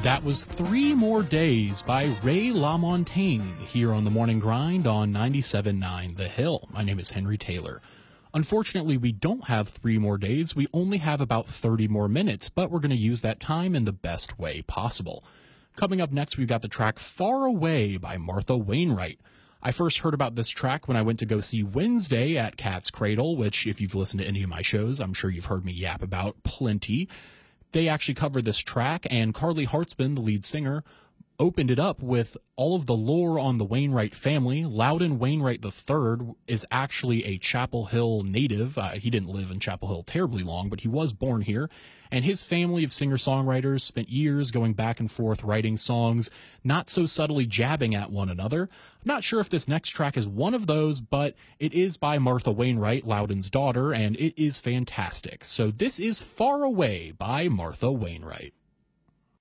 That was Three More Days by Ray LaMontagne here on the Morning Grind on 97.9 The Hill. My name is Henry Taylor. Unfortunately, we don't have 3 more days. We only have about 30 more minutes, but we're going to use that time in the best way possible. Coming up next, we've got the track Far Away by Martha Wainwright. I first heard about this track when I went to go see Wednesday at Cat's Cradle, which, if you've listened to any of my shows, I'm sure you've heard me yap about plenty. They actually covered this track, and Carly Hartsman, the lead singer, opened it up with all of the lore on the Wainwright family. Loudon Wainwright III is actually a Chapel Hill native. He didn't live in Chapel Hill terribly long, but he was born here. And his family of singer-songwriters spent years going back and forth writing songs, not so subtly jabbing at one another. I'm not sure if this next track is one of those, but it is by Martha Wainwright, Loudon's daughter, and it is fantastic. So this is Far Away by Martha Wainwright.